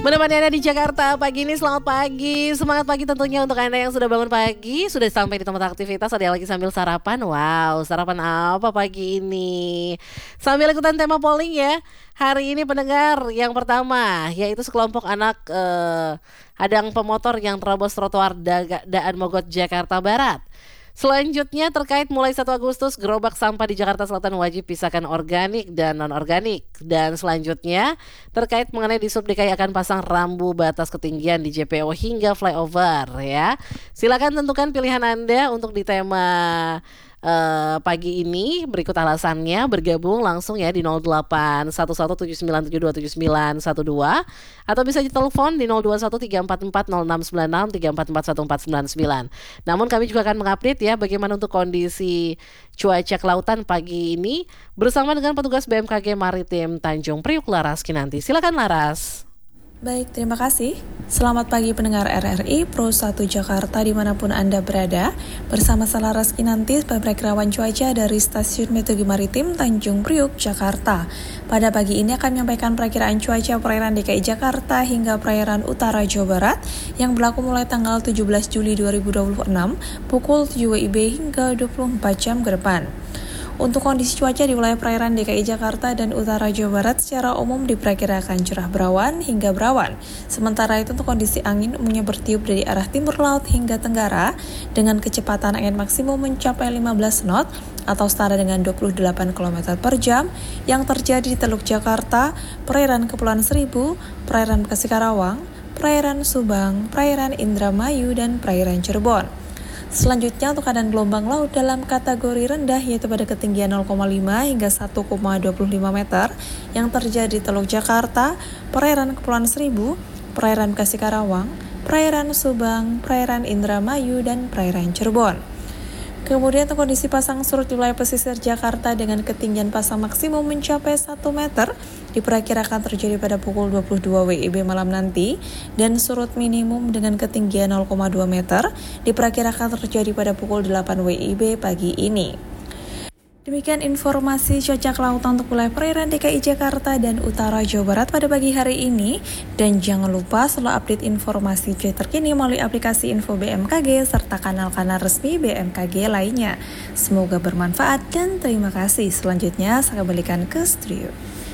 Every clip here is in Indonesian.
Menemani Anda di Jakarta pagi ini, selamat pagi. Semangat pagi tentunya untuk Anda yang sudah bangun pagi, sudah sampai di tempat aktivitas, ada lagi sambil sarapan. Wow, sarapan apa pagi ini? Sambil ikutan tema polling ya. Hari ini pendengar yang pertama yaitu sekelompok anak hadang pemotor yang terobos trotoar Daan Mogot Jakarta Barat. Selanjutnya terkait mulai 1 Agustus gerobak sampah di Jakarta Selatan wajib pisahkan organik dan non-organik. Dan selanjutnya terkait mengenai Disub DKI akan pasang rambu batas ketinggian di JPO hingga flyover ya. Silakan tentukan pilihan Anda untuk di tema pagi ini. Berikut alasannya, bergabung langsung ya di 081179727912 atau bisa ditelepon di 0213440696 3441499. Namun kami juga akan mengupdate ya bagaimana untuk kondisi cuaca kelautan pagi ini bersama dengan petugas BMKG Maritim Tanjung Priuk Laras Kinanti. Silakan Laras. Baik, terima kasih. Selamat pagi pendengar RRI Pro 1 Jakarta dimanapun Anda berada. Bersama saya Laras Kinanti, pemeriksaan cuaca dari Stasiun Meteorologi Maritim Tanjung Priuk, Jakarta. Pada pagi ini akan menyampaikan perakiraan cuaca perairan DKI Jakarta hingga perairan utara Jawa Barat yang berlaku mulai tanggal 17 Juli 2026 pukul 7 WIB hingga 24 jam ke depan. Untuk kondisi cuaca di wilayah perairan DKI Jakarta dan utara Jawa Barat secara umum diperkirakan cerah berawan hingga berawan. Sementara itu untuk kondisi angin umumnya bertiup dari arah timur laut hingga tenggara dengan kecepatan angin maksimum mencapai 15 knot atau setara dengan 28 km per jam yang terjadi di Teluk Jakarta, perairan Kepulauan Seribu, perairan Bekasi Karawang, perairan Subang, perairan Indramayu, dan perairan Cirebon. Selanjutnya untuk keadaan gelombang laut dalam kategori rendah yaitu pada ketinggian 0,5 hingga 1,25 meter yang terjadi di Teluk Jakarta, perairan Kepulauan Seribu, perairan Bekasi Karawang, perairan Subang, perairan Indramayu, dan perairan Cirebon. Kemudian untuk kondisi pasang surut di wilayah pesisir Jakarta dengan ketinggian pasang maksimum mencapai 1 meter diperkirakan terjadi pada pukul 22 WIB malam nanti dan surut minimum dengan ketinggian 0,2 meter diperkirakan terjadi pada pukul 8 WIB pagi ini. Demikian informasi cuaca kelautan untuk wilayah perairan DKI Jakarta dan utara Jawa Barat pada pagi hari ini. Dan jangan lupa selalu update informasi cuaca terkini melalui aplikasi Info BMKG serta kanal-kanal resmi BMKG lainnya. Semoga bermanfaat dan terima kasih. Selanjutnya saya kembalikan ke studio.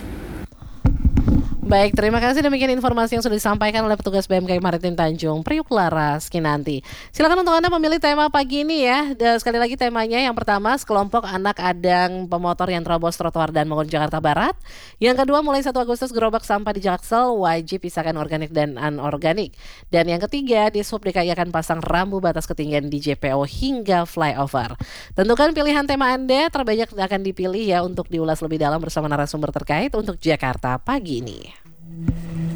Baik, terima kasih. Demikian informasi yang sudah disampaikan oleh petugas BMKG Maritim Tanjung Priuk Laras Kinanti. Silakan untuk Anda memilih tema pagi ini ya. Dan sekali lagi temanya yang pertama, sekelompok anak adang pemotor yang terobos trotoar Daan Mogot Jakarta Barat. Yang kedua, mulai 1 Agustus gerobak sampah di Jaksel wajib pisahkan organik dan anorganik. Dan yang ketiga, Disub DKI akan pasang rambu batas ketinggian di JPO hingga flyover. Tentukan pilihan tema Anda, terbanyak akan dipilih ya untuk diulas lebih dalam bersama narasumber terkait untuk Jakarta pagi ini.